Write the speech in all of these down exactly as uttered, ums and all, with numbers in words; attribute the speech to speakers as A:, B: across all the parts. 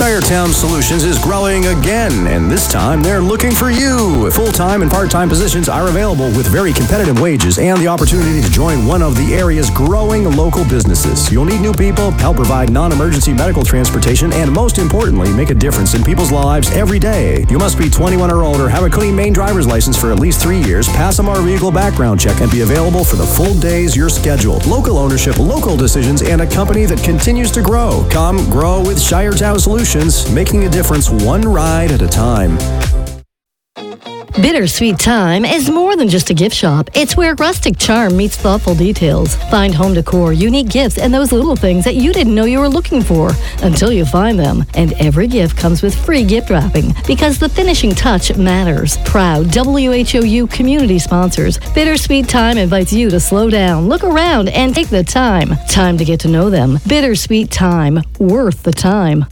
A: Shiretown Solutions is growing again, and this time they're looking for you. Full-time and part-time positions are available with very competitive wages and the opportunity to join one of the area's growing local businesses. You'll need new people, help provide non-emergency medical transportation, and most importantly, make a difference in people's lives every day. You must be twenty-one or older, have a clean Maine driver's license for at least three years, pass a motor vehicle background check, and be available for the full days you're scheduled. Local ownership, local decisions, and a company that continues to grow. Come grow with Shiretown Solutions, making a difference one ride at a time.
B: Bittersweet Time is more than just a gift shop. It's where rustic charm meets thoughtful details. Find home decor, unique gifts, and those little things that you didn't know you were looking for until you find them. And every gift comes with free gift wrapping because the finishing touch matters. Proud W H O U community sponsors, Bittersweet Time invites you to slow down, look around, and take the time. Time to get to know them. Bittersweet Time, worth the time.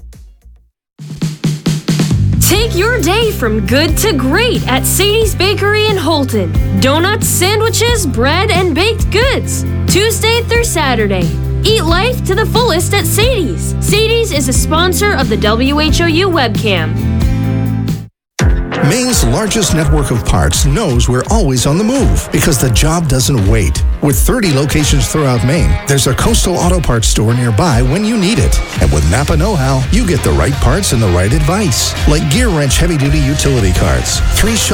C: Take your day from good to great at Sadie's Bakery in Holton. Donuts, sandwiches, bread, and baked goods. Tuesday through Saturday. Eat life to the fullest at Sadie's. Sadie's is a sponsor of the W H O U webcam.
D: Maine's largest network of parts knows we're always on the move because the job doesn't wait. With thirty locations throughout Maine, there's a Coastal Auto Parts store nearby when you need it. And with Napa Know-How, you get the right parts and the right advice. Like gear wrench heavy-duty utility carts, three